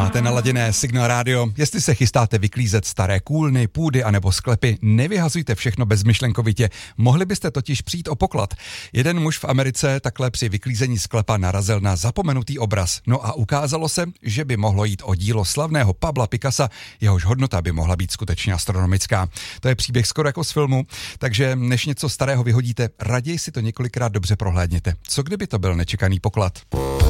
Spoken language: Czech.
Máte naladěné Signál Radio. Jestli se chystáte vyklízet staré kůlny, půdy anebo sklepy, nevyhazujte všechno bezmyšlenkovitě. Mohli byste totiž přijít o poklad. Jeden muž v Americe takhle při vyklízení sklepa narazil na zapomenutý obraz. No a ukázalo se, že by mohlo jít o dílo slavného Pabla Picassa, jehož hodnota by mohla být skutečně astronomická. To je příběh skoro jako z filmu, takže než něco starého vyhodíte, raději si to několikrát dobře prohlédněte. Co kdyby to byl nečekaný poklad?